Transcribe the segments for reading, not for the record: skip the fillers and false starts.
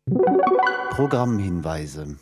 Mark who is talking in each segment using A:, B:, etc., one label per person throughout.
A: Programmhinweise.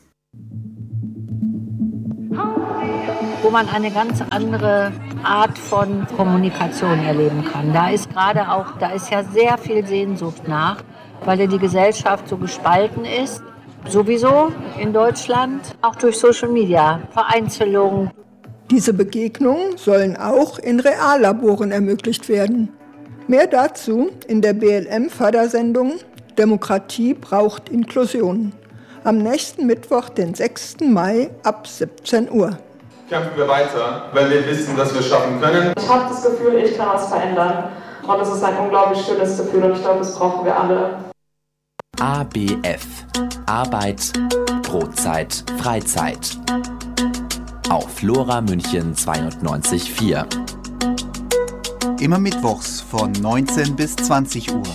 B: Wo man eine ganz andere Art von Kommunikation erleben kann. Da ist ja sehr viel Sehnsucht nach, weil ja die Gesellschaft so gespalten ist. Sowieso in Deutschland, auch durch Social Media, Vereinzelung.
C: Diese Begegnungen sollen auch in Reallaboren ermöglicht werden. Mehr dazu in der BLM-Fördersendung Demokratie braucht Inklusion. Am nächsten Mittwoch, den 6. Mai ab 17 Uhr.
D: Kämpfen wir weiter, weil wir wissen, dass wir es schaffen können.
E: Ich habe das Gefühl, ich kann was verändern. Und es ist ein unglaublich schönes Gefühl und ich glaube, das brauchen wir alle.
F: ABF. Arbeit, Brotzeit, Freizeit. Auf Lora München 92.4.
A: Immer mittwochs von 19 bis 20 Uhr.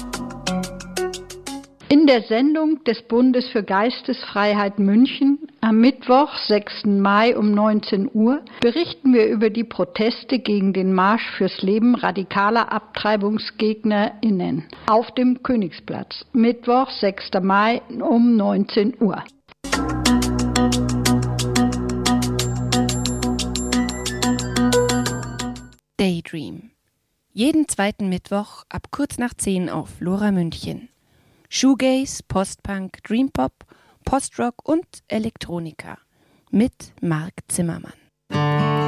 G: In der Sendung des Bundes für Geistesfreiheit München am Mittwoch, 6. Mai um 19 Uhr berichten wir über die Proteste gegen den Marsch fürs Leben radikaler AbtreibungsgegnerInnen auf dem Königsplatz. Mittwoch, 6. Mai um 19 Uhr.
H: Daydream. Jeden zweiten Mittwoch ab kurz nach 10 auf Lora München. Shoegaze, Postpunk, Dreampop, Postrock und Elektronika mit Marc Zimmermann.